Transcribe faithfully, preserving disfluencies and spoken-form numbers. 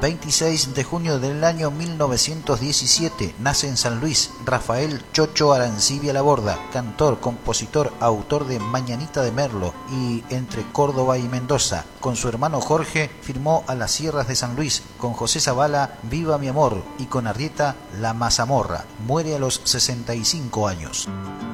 veintiséis de junio del año mil novecientos diecisiete nace en San Luis Rafael Chocho Arancibia Laborda, cantor, compositor, autor de Mañanita de Merlo y Entre Córdoba y Mendoza. Con su hermano Jorge firmó A las Sierras de San Luis, con José Zavala Viva mi amor y con Arrieta La Mazamorra. Muere a los sesenta y cinco años.